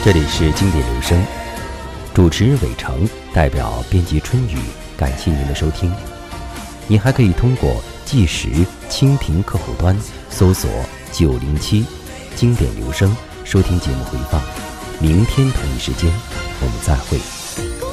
这里是经典留声，主持人伟成，代表编辑春雨，感谢您的收听。您还可以通过计时蜻蜓客户端搜索907经典留声收听节目回放。明天同一时间我们再会。